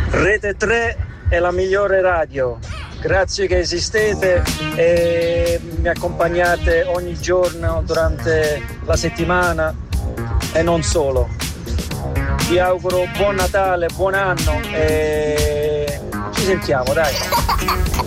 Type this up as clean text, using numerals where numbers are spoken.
Rete 3 è la migliore radio. Grazie che esistete e mi accompagnate ogni giorno durante la settimana e non solo. Vi auguro buon Natale, buon anno e ci sentiamo, dai.